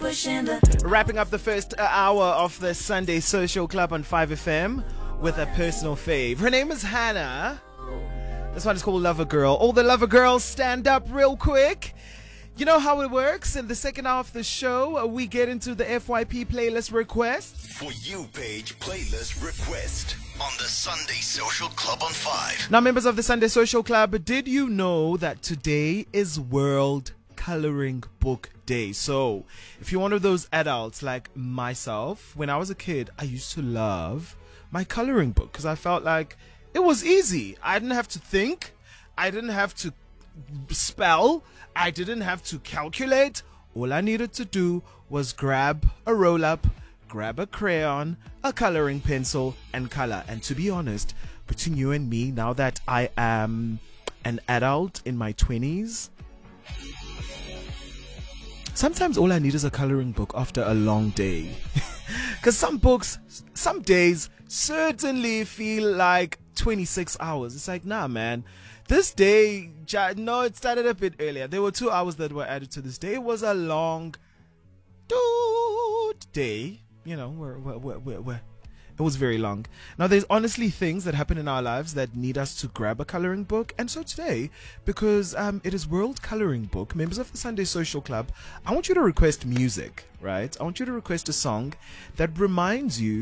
Wrapping up the first hour of the Sunday Social Club on 5FM with a personal fave. Her name is Hannah. This one is called Lover Girl. All the Lover Girls, stand up real quick. You know how it works. In the second hour of the show, we get into the FYP playlist request. For You Page playlist request on the Sunday Social Club on 5. Now, members of the Sunday Social Club, did you know that today is World Coloring Book Day? So, if you're one of those adults like myself, when I was a kid, I used to love my coloring book because I felt like it was easy. I didn't have to think. I didn't have to spell. I didn't have to calculate. All I needed to do was grab a roll-up, grab a crayon, a coloring pencil, and color. And to be honest, between you and me, now that I am an adult in my 20s, sometimes all I need is a coloring book after a long day. Because some days certainly feel like 26 hours. It's like, nah, man. This day, no, it started a bit earlier. There were 2 hours that were added to this day. It was a long day. You know, it was very long. Now, there's honestly things that happen in our lives that need us to grab a coloring book. And so today, because it is World Coloring Book, members of the Sunday Social Club, I want you to request music, right? I want you to request a song that reminds you